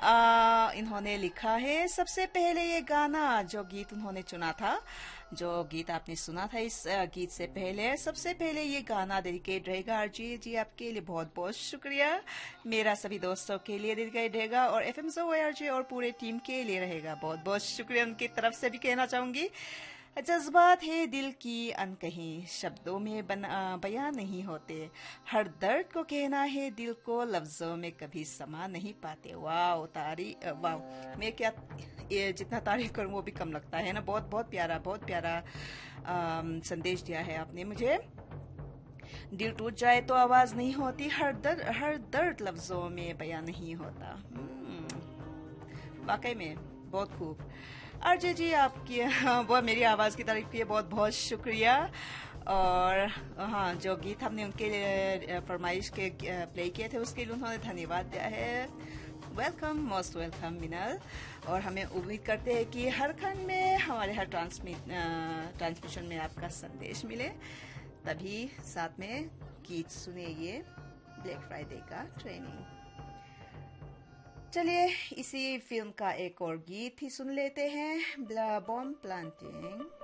इन्होंने लिखा है। सबसे पहले ये गाना जो गीत उन्होंने चुना था, जो गीत आपने सुना था, इस गीत से पहले सबसे पहले ये गाना डेडिकेट रहेगा आरजे जी आपके लिए। बहुत बहुत शुक्रिया। मेरा सभी दोस्तों के लिए डेडिकेट रहेगा और एफएम आरजे और पूरे टीम के लिए रहेगा। बहुत बहुत शुक्रिया उनकी तरफ से भी कहना चाहूंगी। जज्बात है दिल की अनकही, शब्दों में बयां नहीं होते, हर दर्द को कहना है दिल को, लफ्जों में कभी समा नहीं पाते। वाह, मैं क्या ये जितना तारीफ करूं वो भी कम लगता है ना। बहुत बहुत प्यारा संदेश दिया है आपने मुझे। दिल टूट जाए तो आवाज नहीं होती, हर दर्द लफ्जों में बयां नहीं होता। वाकई में बहुत खूब। आरजे जी आपकी वो मेरी आवाज़ की तारीफ की है, बहुत बहुत शुक्रिया। और हाँ, जो गीत हमने उनके लिए फरमाइश के प्ले किए थे उसके लिए उन्होंने धन्यवाद दिया है। वेलकम, मोस्ट वेलकम मिनल। और हमें उम्मीद करते हैं कि हर खंड में हमारे हर ट्रांसमिशन में आपका संदेश मिले। तभी साथ में गीत सुनिए ब्लैक फ्राइडे का ट्रेनिंग। चलिए इसी फिल्म का एक और गीत ही सुन लेते हैं, बॉम्ब प्लांटिंग।